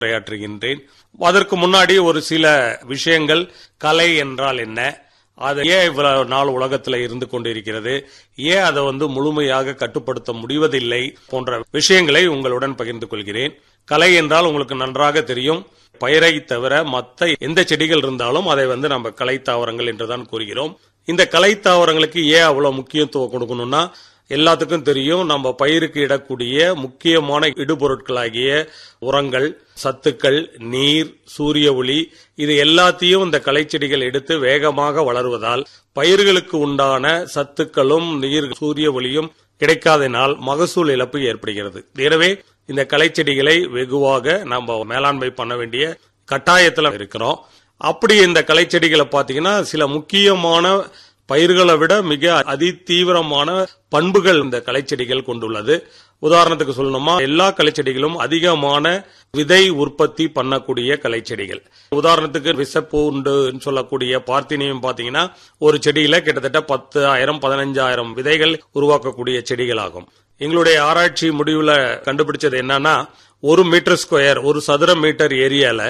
உரையாற்றுகின்றேன். அதற்கு முன்னாடி ஒரு சில விஷயங்கள், கலை என்றால் என்ன, அது ஏன் இவ்வளவு நாள் உலகத்துல இருந்து கொண்டிருக்கிறது, ஏன் அதை முழுமையாக கட்டுப்படுத்த முடிவதில்லை போன்ற விஷயங்களை உங்களுடன் பகிர்ந்து கொள்கிறேன். கலை என்றால் உங்களுக்கு நன்றாக தெரியும், பயிரை தவிர மற்ற எந்த செடிகள் இருந்தாலும் அதை நம்ம கலை தாவரங்கள் என்றுதான் கூறுகிறோம். இந்த கலை தாவரங்களுக்கு ஏன் அவ்வளவு முக்கியத்துவம் கொடுக்கணும்னா, எல்லாத்துக்கும் தெரியும், நம்ம பயிருக்கு இடக்கூடிய முக்கியமான இடுபொருட்களாகிய உரங்கள், சத்துக்கள், நீர், சூரிய ஒளி, இது எல்லாத்தையும் இந்த களை செடிகள் எடுத்து வேகமாக வளருவதால் பயிர்களுக்கு உண்டான சத்துக்களும் நீர், சூரிய ஒளியும் கிடைக்காதனால் மகசூல் இழப்பு ஏற்படுகிறது. எனவே இந்த களை செடிகளை வெகுவாக நம்ம மேலாண்மை பண்ண வேண்டிய கட்டாயத்தில் இருக்கிறோம். அப்படி இந்த களை செடிகளை பாத்தீங்கன்னா சில முக்கியமான பயிர்களை விட மிக அதிதீவிரமான பண்புகள் இந்த களைச்செடிகள் கொண்டுள்ளது. உதாரணத்துக்கு சொல்லணுமா, எல்லா களைச்செடிகளும் அதிகமான விதை உற்பத்தி பண்ணக்கூடிய களைச்செடிகள். உதாரணத்துக்கு விசப்பூண்டு சொல்லக்கூடிய பார்த்தினியம் பாத்தீங்கன்னா ஒரு செடியில கிட்டத்தட்ட 10,000 15,000 விதைகள் உருவாக்கக்கூடிய செடிகள் ஆகும். எங்களுடைய ஆராய்ச்சி முடிவுல கண்டுபிடிச்சது என்னன்னா, 1 மீட்டர் ஸ்கொயர், ஒரு சதுர மீட்டர் ஏரியால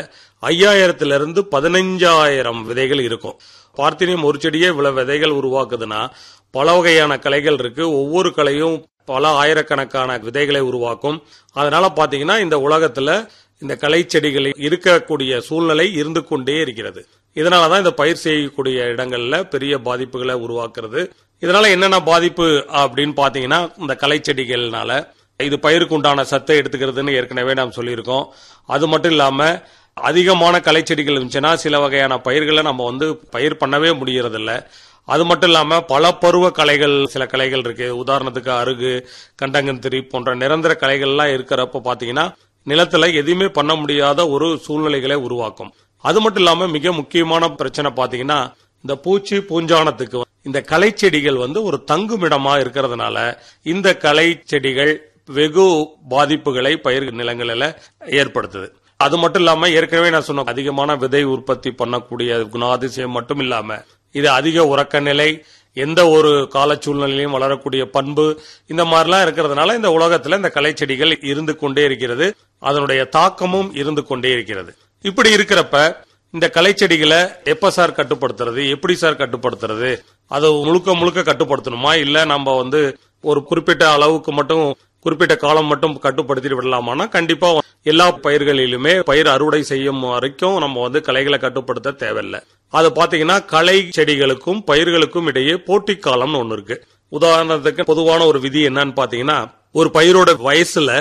5,000 to 15,000 விதைகள் இருக்கும். பார்த்தினியம் ஒரு செடியே இவ்வளவு விதைகள் உருவாக்குதுன்னா பல வகையான களைகள் இருக்கு. ஒவ்வொரு களையும் பல ஆயிரக்கணக்கான விதைகளை உருவாக்கும். அதனால பாத்தீங்கன்னா இந்த உலகத்துல இந்த களை செடிகள் இருக்கக்கூடிய சூழ்நிலை இருந்து கொண்டே இருக்கிறது. இதனாலதான் இந்த பயிர் செய்யக்கூடிய இடங்கள்ல பெரிய பாதிப்புகளை உருவாக்குறது. இதனால என்னென்ன பாதிப்பு அப்படின்னு பாத்தீங்கன்னா, இந்த களை செடிகள்னால இது பயிருக்கு உண்டான சத்தை எடுத்துக்கிறதுன்னு ஏற்கனவே நாம் சொல்லியிருக்கோம். அது மட்டும் இல்லாம அதிகமான களை செடிகள் இருந்துச்சுன்னா சில வகையான பயிர்களை நம்ம பயிர் பண்ணவே முடியறதில்ல. அது மட்டும் இல்லாம பல பருவ களைகள், சில களைகள் இருக்கு. உதாரணத்துக்கு அருகு, கண்டங்கத்திரி போன்ற நிரந்தர களைகள்லாம் இருக்கிறப்ப பாத்தீங்கன்னா நிலத்துல எதுவுமே பண்ண முடியாத ஒரு சூழ்நிலைகளை உருவாக்கும். அது மட்டும் இல்லாம மிக முக்கியமான பிரச்சனை பாத்தீங்கன்னா, இந்த பூச்சி பூஞ்சானத்துக்கு இந்த களை செடிகள் ஒரு தங்குமிடமா இருக்கிறதுனால இந்த களை செடிகள் வெகு பாதிப்புகளை பயிர் நிலங்களில் ஏற்படுத்துது. அது மட்டும் இல்லாம ஏற்கனவே நான் சொன்ன அதிகமான விதை உற்பத்தி பண்ணக்கூடிய குணாதிசயம் மட்டும் இல்லாம இது அதிக உறக்க நிலை, எந்த ஒரு கால சூழ்நிலையிலும் வளரக்கூடிய பண்பு, இந்த மாதிரிலாம் இருக்கிறதுனால இந்த உலகத்துல இந்த களை செடிகள் இருந்து கொண்டே இருக்கிறது. அதனுடைய தாக்கமும் இருந்து கொண்டே இருக்கிறது. இப்படி இருக்கிறப்ப இந்த களை செடிகளை எப்ப சார் கட்டுப்படுத்துறது, எப்படி சார் கட்டுப்படுத்துறது, அதை முழுக்க முழுக்க கட்டுப்படுத்தணுமா, இல்ல நம்ம ஒரு குறிப்பிட்ட அளவுக்கு மட்டும் குறிப்பிட்ட காலம் மட்டும் கட்டுப்படுத்திட்டு விடலாமான்னா, கண்டிப்பா எல்லா பயிர்களிலுமே பயிர் அறுவடை செய்யும் வரைக்கும் நம்ம களைகளை கட்டுப்படுத்த தேவையில்லை. அது பாத்தீங்கன்னா களை செடிகளுக்கும் பயிர்களுக்கும் இடையே போட்டி காலம்னு ஒண்ணு இருக்கு. உதாரணத்துக்கு பொதுவான ஒரு விதி என்னன்னு பாத்தீங்கன்னா, ஒரு பயிரோட வயசுல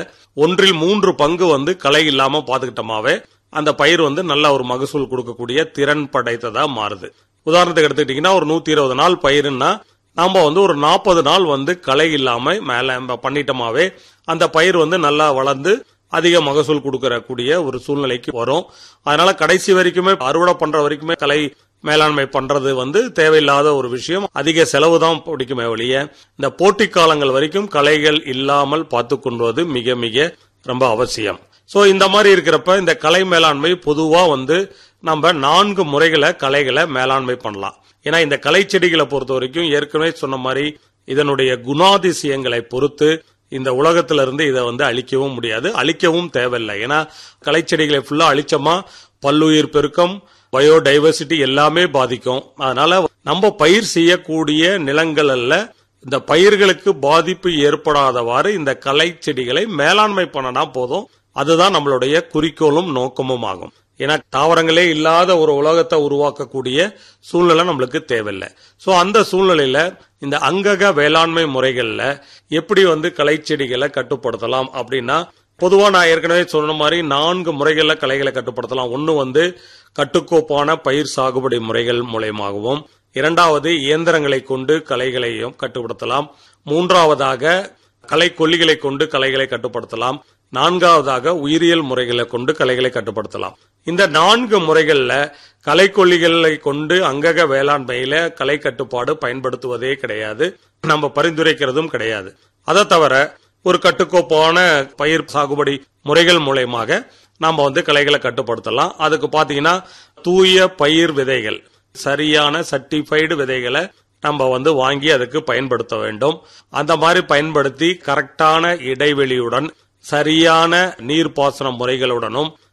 1/3 பங்கு களை இல்லாம பாத்துக்கிட்டோமாவே அந்த பயிர் நல்ல ஒரு மகசூல் கொடுக்கக்கூடிய திறன் படைத்ததா மாறுது. உதாரணத்துக்கு எடுத்துக்கிட்டீங்கன்னா, ஒரு 120 நாள் பயிருன்னா நாம ஒரு 40 நாள் களை இல்லாம மேல பண்ணிட்டோமாவே அந்த பயிர் நல்லா வளர்ந்து அதிக மகசூல் கொடுக்கக்கூடிய ஒரு சூழ்நிலைக்கு வரும். அதனால கடைசி வரைக்குமே அறுவடை பண்ற வரைக்குமே களை மேலாண்மை பண்றது தேவையில்லாத ஒரு விஷயம். அதிக செலவு தான் பிடிக்குமே ஒழிய இந்த போட்டி காலங்கள் வரைக்கும் களைகள் இல்லாமல் பார்த்து கொள்வது மிக மிக ரொம்ப அவசியம். சோ இந்த மாதிரி இருக்கிறப்ப இந்த கலை மேலாண்மை பொதுவா நம்ம 4 முறைகளை களைகளை மேலாண்மை பண்ணலாம். ஏன்னா இந்த களை செடிகளை பொறுத்த வரைக்கும் ஏற்கனவே சொன்ன மாதிரி இதனுடைய குணாதிசயங்களை பொறுத்து இந்த உலகத்திலிருந்து இதை அழிக்கவும் முடியாது, அழிக்கவும் தேவையில்லை. ஏன்னா களை செடிகளை ஃபுல்லா அழிச்சோமா பல்லுயிர் பெருக்கம், பயோடைவர்சிட்டி எல்லாமே பாதிக்கும். அதனால நம்ம பயிர் செய்யக்கூடிய நிலங்கள்ல இந்த பயிர்களுக்கு பாதிப்பு ஏற்படாதவாறு இந்த களை செடிகளை மேலாண்மை பண்ணனா போதும். அதுதான் நம்மளுடைய குறிக்கோளும் நோக்கமும் ஆகும். ஏன்னா தாவரங்களே இல்லாத ஒரு உலகத்தை உருவாக்கக்கூடிய சூழ்நிலை நம்மளுக்கு தேவையில்லை. சோ அந்த சூழ்நிலையில இந்த அங்கக வேளாண்மை முறைகள்ல எப்படி களை செடிகளை கட்டுப்படுத்தலாம் அப்படின்னா, பொதுவா நான் ஏற்கனவே சொன்ன மாதிரி 4 முறைகள்ல களைகளை கட்டுப்படுத்தலாம். ஒன்னு கட்டுக்கோப்பான பயிர் சாகுபடி முறைகள் மூலமாகவும், இரண்டாவது இயந்திரங்களை கொண்டு களைகளையும் கட்டுப்படுத்தலாம், மூன்றாவதாக களை கொல்லிகளை கொண்டு களைகளை கட்டுப்படுத்தலாம், நான்காவதாக உயிரியல் முறைகளை கொண்டு களைகளை கட்டுப்படுத்தலாம். இந்த 4 முறைகள்ல களைக்கொல்லிகளை கொண்டு அங்கக வேளாண்மையில களை கட்டுப்பாடு பயன்படுத்துவதே கிடையாது, நம்ம பரிந்துரைக்கிறதும் கிடையாது. அதை தவிர ஒரு கட்டுக்கோப்பான பயிர் சாகுபடி முறைகள் மூலமாக நாம களைகளை கட்டுப்படுத்தலாம். அதுக்கு பாத்தீங்கன்னா தூய பயிர் விதைகள், சரியான சர்டிஃபைடு விதைகளை நம்ம வாங்கி அதுக்கு பயன்படுத்த வேண்டும். அந்த மாதிரி பயன்படுத்தி கரெக்டான இடைவெளியுடன் சரியான நீர்ப்பாசன முறைகளுடனும்